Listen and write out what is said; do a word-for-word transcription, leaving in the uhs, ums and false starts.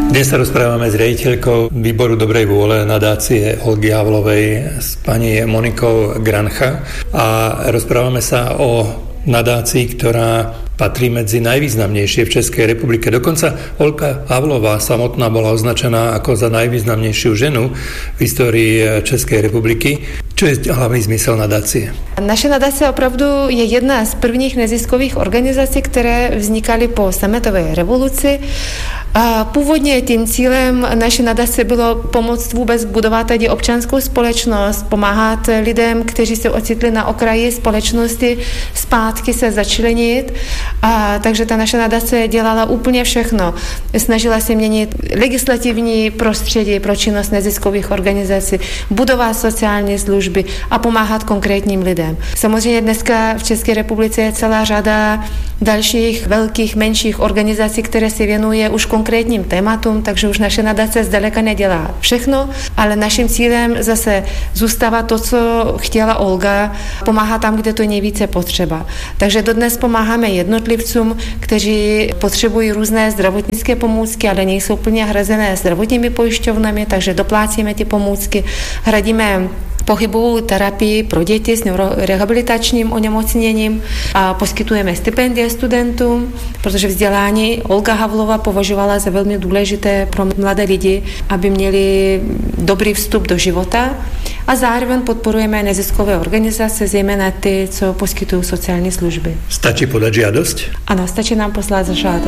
Dnes sa rozprávame s riaditeľkou výboru dobrej vôle nadácie Olgy Havlovej s pani Monikou Grancha a rozprávame sa o nadácii, ktorá patrí medzi najvýznamnejšie v Českej republike. Dokonca Olga Havlová samotná bola označená ako za najvýznamnejšiu ženu v histórii Českej republiky. Čo je hlavný zmysel nadácie? Naše nadácie opravdu je jedna z prvních neziskových organizací, které vznikaly po sametové revoluci. A původně tím cílem naší nadace bylo pomoct vůbec budovat tady občanskou společnost, pomáhat lidem, kteří se ocitli na okraji společnosti, zpátky se začlenit. A takže ta naše nadace dělala úplně všechno. Snažila se měnit legislativní prostředí pro činnost neziskových organizací, budovat sociální služby a pomáhat konkrétním lidem. Samozřejmě dneska v České republice je celá řada dalších velkých, menších organizací, které se věnuje už konkrétním tématům, takže už naše nadace zdaleka nedělá všechno, ale naším cílem zase zůstává to, co chtěla Olga, pomáhat tam, kde to je nejvíce potřeba. Takže dodnes pomáháme jednotlivcům, kteří potřebují různé zdravotnické pomůcky, ale nejsou plně hrazené zdravotními pojišťovnami, takže doplácíme ty pomůcky, hradíme pohybovou terapii pro děti s neurorehabilitačním onemocněním a poskytujeme stipendie studentům, protože vzdělání Olga Havlova považovala za velmi důležité pro mladé lidi, aby měli dobrý vstup do života a zároveň podporujeme neziskové organizace, zejména ty, co poskytují sociální služby. Stačí podat žiadosť? Ano, stačí nám poslat žádost.